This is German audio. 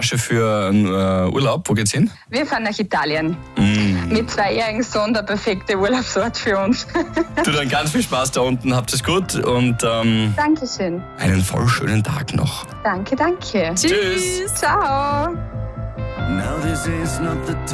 Wünsche für einen Urlaub. Wo geht's hin? Wir fahren nach Italien. Mit 2-jährigen Sohn, der perfekte Urlaubsort für uns. Du, dann ganz viel Spaß da unten, habt es gut und Dankeschön. einen voll schönen Tag noch. Danke. Tschüss. Ciao. Now this is not the